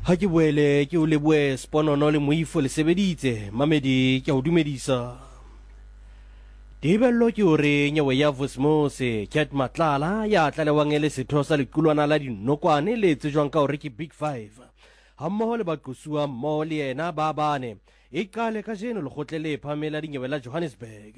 Ha ke boele ke o leboe Sponono le Moifo le sebeditse mamedi ke o dumedisa. Dibello ke hore nyewe ya Vosmose Cat Matlala ya tlalewang le setho sa lequlwana la dinokwane le tsejwang ka hore ke Big 5 hammoho le baqosua mmoho le yena ba bane e qale ka jeno le kgotlele phamela dinyewe la Johannesburg.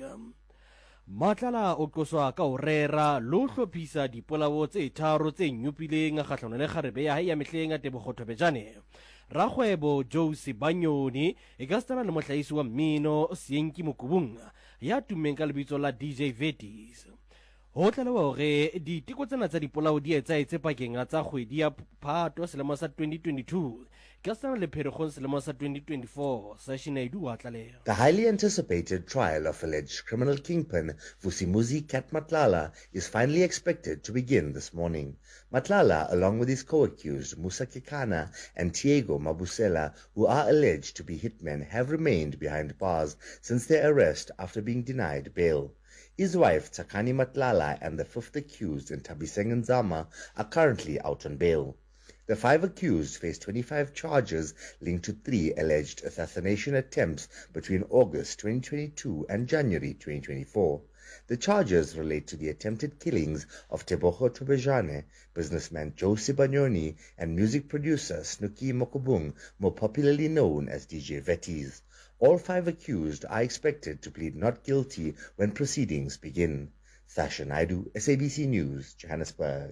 Matlala o qoswa ka ho rera lo hlophisa dipolao tse tharo tse nyupileng kgahlano le kgarebe ya hae ya mehleng a Tebogotho-Bejane. Rakgwebo Josie Banyoni e ka stana le mohlahisi wa mmino Sienki Mokubung ya tummeng ka lebitso la DJ Vetis. Ho tlalewa hore diteko tsena tsa dipolao di etsaetse pakeng tsa kgwedi ya Phato selemo sa 2022 ka stana le Pherekgong selemo sa 2024. Sashinaidu wa tlaleha. The highly anticipated trial of alleged criminal kingpin Vusimuzi Cat Matlala is finally expected to begin this morning. Matlala, along with his co-accused Musa Kekana and Tiago Mabusela, who are alleged to be hitmen, have remained behind bars since their arrest after being denied bail. His wife Takani Matlala and the fifth accused Ntabiseng Nzama are currently out on bail. The 5 accused face 25 charges linked to 3 alleged assassination attempts between August 2022 and January 2024. The charges relate to the attempted killings of Tebogotho-Bejane, businessman Josie Banyoni, and music producer Snooki Mokubung, more popularly known as DJ Vetis. All 5 accused are expected to plead not guilty when proceedings begin. Sasha Naidu, SABC News, Johannesburg.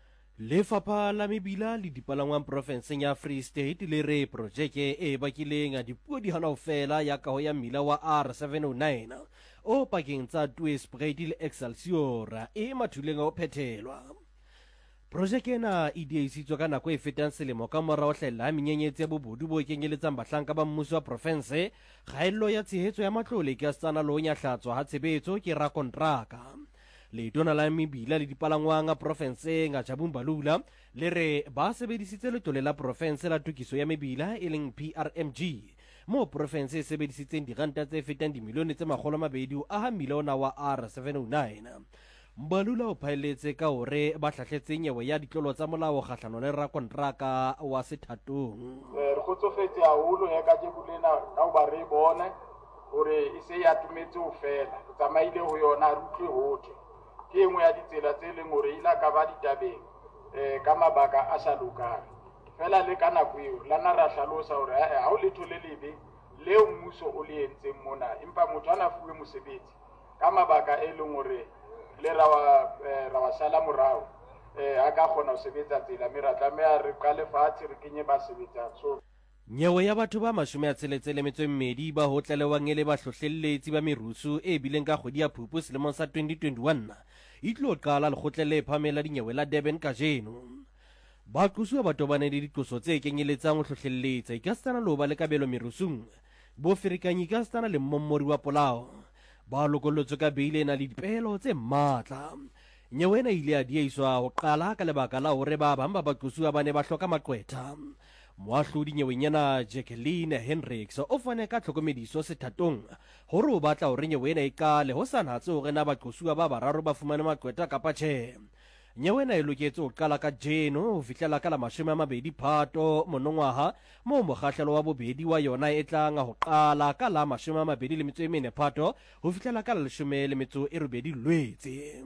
Lefapha la mebila le dipalangwang profenseng ya Free State le re projeke e bakileng a dipuo di hana ho fela ya kaho ya mmila wa R709 o pakeng tsa Tweespruit le Excelsior e mathuleng a ho phethelwa. Projeke ena e diehisitswe ka nako e fetang selemo ka mora ho hlahella menyenyetsi ya bobodu bo kenyeletsang bahlanka ba mmuso wa province, kgaello ya tshehetso ya matlole ke sana le ho nyahlatswa ha tshebetso ke rakontraka. Letona la mebila le dipalangwang a profenseng a Jabung Balula le re ba sebedisitse letlole la province la tokiso ya mebila e leng PRMG mo province e sebedisitseng diranta tse fetang dimilione tse 200 ho aha mmila ona wa R709. Mbalula o phaelletse ka hore ba hlahletse nyewe ya ditlolo tsa molao kgahlano le rakontraka wa sethatong. Re kgotsofetse haholo ya ka jekulena ka ho ba re bone hore e se ya tumetse ho fela tsamaile ho yona rutlwe hotle ke engwe ya ditsela tse leng hore ila ka ba ditabeng ka mabaka a sa lokang fela le ka nako eo lana ra hlalosa hore ha o letho le lebe leo mmuso o le entseng mona empa motho ana fuwe mosebetsi ka mabaka e leng hore le ra sala morao a ka kgona ho sebetsa tsela mme ra tlameha re qale fatshe re kenye ba sebetsang. So nyewe ya batho ba 62 ba ho tlalewang le ba hlohlelletsi ba merusu e bileng ka kgwedi ya Phupu selemong sa 2021 e tlo qala le kgotlele phamela dinyewe la Durban ka jeno. Ba qosua ba tobane le diqoso tse kenyeletsang ho hlohlelletsa ikastana lo ba le kabelo merusung bo ferekanyi ikastana le mmommori wa polao ba lokolotswe ka beile na le dipehelo tse matla. Nyewe ena ile a dieiswa ho qala ka lebaka la hore ba bang ba qosua ba ne ba hloka maqwetha. Moahlodi nyewenyana Jacqueline Hendricks o fane ka tlhokomediso sethatong hore o batla hore nyewe ena e qale ho sanatse hore na baqosua ba bararo ba fumane maqwetha kapa tjhe. Nyewe ena e loketse ho qala ka jeno ho fihlela ka la 20 Phato monongwaha mo mokgahlelo wa bobedi wa yona e tlang ho qala ka la 24 Phato ho fihlela ka la 18 Lwetse.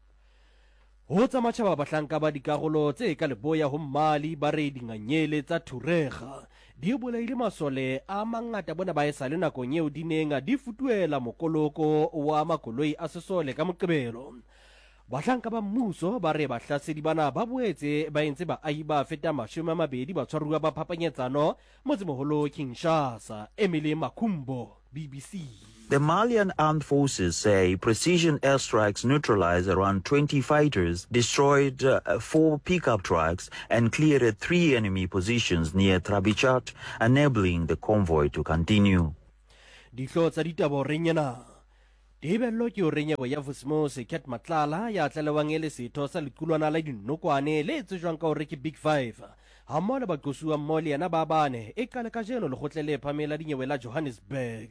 Ho tsa matjhaba bahlanka ba dikarolo tse ka leboya ho Mali ba re dinganyele tsa Thurega di bolaile masole a mangata bona ba esale nakong eo di neng di futuela mokoloko wa makoloi a sesole ka Moqebelo. Bahlanka ba mmuso ba re bahlasedi bana ba boetse ba entse baahi ba feta 20 ba tshwaruwa ba phapanyetsano motsemoholo Kinshasa. Emily Makumbo, BBC. The Malian armed forces say precision airstrikes neutralized around 20 fighters, destroyed 4 pickup trucks, and cleared 3 enemy positions near Trabichat, enabling the convoy to continue. Dihlo tsa ditaba renyana. Dibello ke hore nyewe ya Vosmose Cat Matlala ya tlalewang le setho sa lequlwana la dinokwane le tsejwang ka hore ke Big 5 hammoho le baqosua mmoho le yena ba bane e qale ka jeno le kgotlele phamela dinyewe la Johannesburg.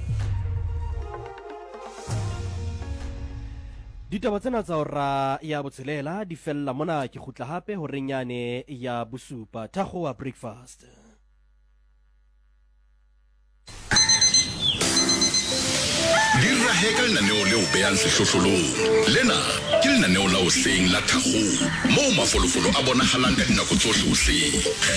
Ditaba tsena tsa hora ya botshelela di fella mona ke khutla hape ho renyane ya bosupa Thakgo wa breakfast. he ka lenaneo leo behang sehlohlolong. Lena ke lenaneo la hoseng la Thakgolo, moo mafolofolo a bonahalang ka dinako tsohle hoseng.